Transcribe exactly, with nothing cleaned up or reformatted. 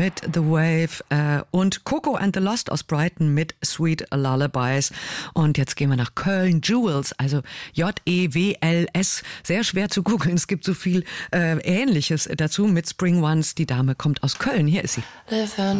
mit The Wave äh, und Coco and the Lost aus Brighton mit Sweet Lullabies. Und jetzt gehen wir nach Köln. Jewels, also J E W L S. Sehr schwer zu googeln. Es gibt so viel äh, Ähnliches dazu mit Spring Ones. Die Dame kommt aus Köln. Hier ist sie.